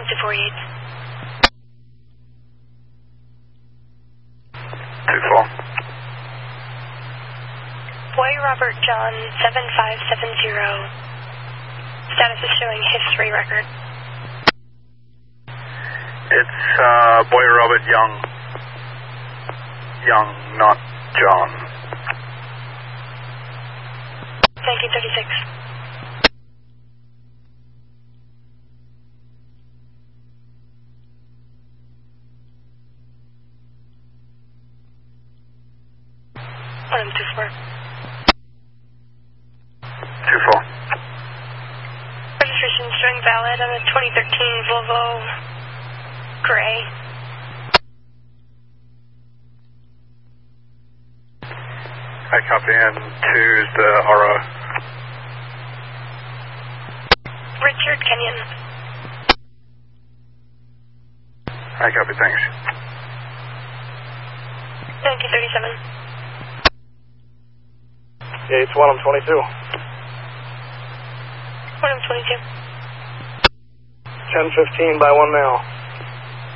to 48. 2-4. Boy Robert John 7570. Status is showing history record. It's Boy Robert Young. Young, not John. 1936. One 2-4. 2-4. Registration showing valid on a 2013 Volvo Gray. I copy in to the Oro. Richard Kenyon. I copy, thanks. 1937. Yeah, it's 1M22. 1M22. 10:15 by 1 mile.